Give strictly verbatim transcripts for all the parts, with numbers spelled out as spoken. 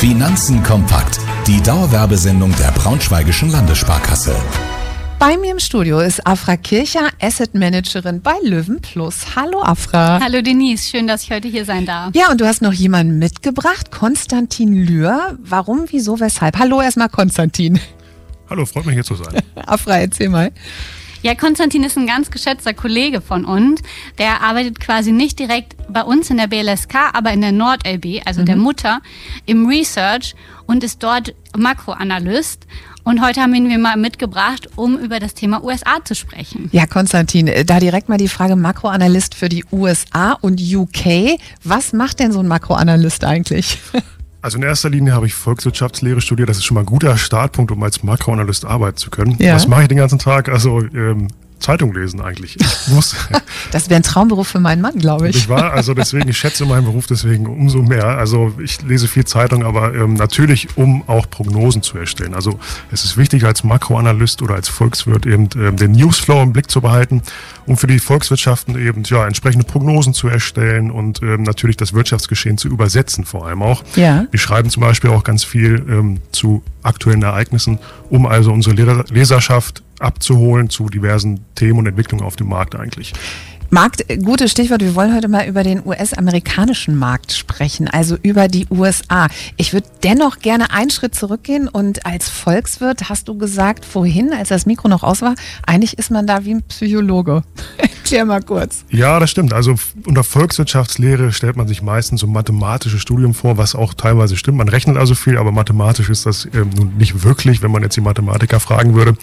Finanzen kompakt. Die Dauerwerbesendung der Braunschweigischen Landessparkasse. Bei mir im Studio ist Afra Kircher, Asset Managerin bei löwenplus. Hallo Afra. Hallo Denise, schön, dass ich heute hier sein darf. Ja, und du hast noch jemanden mitgebracht, Konstantin Lühr. Warum, wieso, weshalb? Hallo erstmal Konstantin. Hallo, freut mich hier zu sein. Afra, erzähl mal. Ja, Konstantin ist ein ganz geschätzter Kollege von uns. Der arbeitet quasi nicht direkt bei uns in der B L S K, aber in der Nord-L B, also mhm. der Mutter, im Research und ist dort Makroanalyst. Und heute haben wir ihn mal mitgebracht, um über das Thema U S A zu sprechen. Ja, Konstantin, da direkt mal die Frage Makroanalyst für die U S A und U K. Was macht denn so ein Makroanalyst eigentlich? Also in erster Linie habe ich Volkswirtschaftslehre studiert. Das ist schon mal ein guter Startpunkt, um als Makroanalyst arbeiten zu können. Ja. Was mache ich den ganzen Tag? Also ähm, Zeitung lesen eigentlich. Ich muss. Das wäre ein Traumberuf für meinen Mann, glaube ich. Ich war, also deswegen, ich schätze meinen Beruf deswegen umso mehr. Also ich lese viel Zeitung, aber ähm, natürlich, um auch Prognosen zu erstellen. Also es ist wichtig, als Makroanalyst oder als Volkswirt eben ähm, den Newsflow im Blick zu behalten, um für die Volkswirtschaften eben ja entsprechende Prognosen zu erstellen und ähm, natürlich das Wirtschaftsgeschehen zu übersetzen vor allem auch. Ja. Wir schreiben zum Beispiel auch ganz viel ähm, zu aktuellen Ereignissen, um also unsere Leser- Leserschaft abzuholen zu diversen Themen und Entwicklungen auf dem Markt eigentlich. Markt, gutes Stichwort. Wir wollen heute mal über den U S-amerikanischen Markt sprechen, also über die U S A. Ich würde dennoch gerne einen Schritt zurückgehen und als Volkswirt hast du gesagt vorhin, als das Mikro noch aus war, eigentlich ist man da wie ein Psychologe. Erklär mal kurz. Ja, das stimmt. Also unter Volkswirtschaftslehre stellt man sich meistens so ein mathematisches Studium vor, was auch teilweise stimmt. Man rechnet also viel, aber mathematisch ist das ähm, nun nicht wirklich, wenn man jetzt die Mathematiker fragen würde.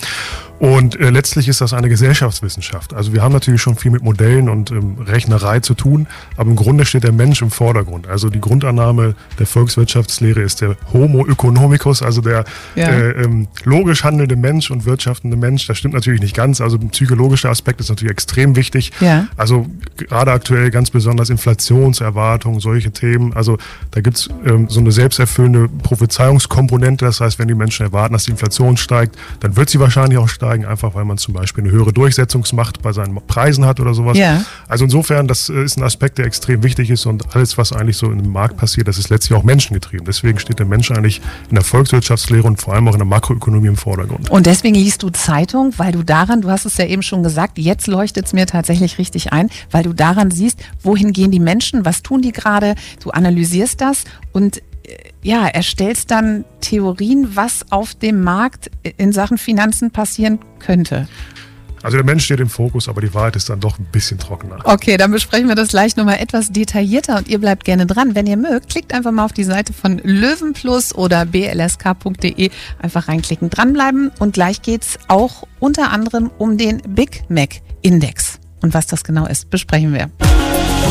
Und äh, letztlich ist das eine Gesellschaftswissenschaft. Also wir haben natürlich schon viel mit Modellen und ähm, Rechnerei zu tun, aber im Grunde steht der Mensch im Vordergrund. Also die Grundannahme der Volkswirtschaftslehre ist der Homo economicus, also der ja. äh, ähm, logisch handelnde Mensch und wirtschaftende Mensch. Das stimmt natürlich nicht ganz. Also ein psychologischer Aspekt ist natürlich extrem wichtig. Ja. Also gerade aktuell ganz besonders Inflationserwartungen, solche Themen. Also da gibt's ähm, so eine selbsterfüllende Prophezeiungskomponente. Das heißt, wenn die Menschen erwarten, dass die Inflation steigt, dann wird sie wahrscheinlich auch steigen. Einfach weil man zum Beispiel eine höhere Durchsetzungsmacht bei seinen Preisen hat oder sowas. Ja. Also insofern, das ist ein Aspekt, der extrem wichtig ist und alles, was eigentlich so im Markt passiert, das ist letztlich auch menschengetrieben. Deswegen steht der Mensch eigentlich in der Volkswirtschaftslehre und vor allem auch in der Makroökonomie im Vordergrund. Und deswegen liest du Zeitung, weil du daran, du hast es ja eben schon gesagt, jetzt leuchtet es mir tatsächlich richtig ein, weil du daran siehst, wohin gehen die Menschen, was tun die gerade, du analysierst das und ja, erstellst dann Theorien, was auf dem Markt in Sachen Finanzen passieren könnte. Also der Mensch steht im Fokus, aber die Wahrheit ist dann doch ein bisschen trockener. Okay, dann besprechen wir das gleich nochmal etwas detaillierter und ihr bleibt gerne dran. Wenn ihr mögt, klickt einfach mal auf die Seite von löwenplus oder b l s k punkt d e. Einfach reinklicken, dranbleiben und gleich geht's auch unter anderem um den Big Mac Index. Und was das genau ist, besprechen wir.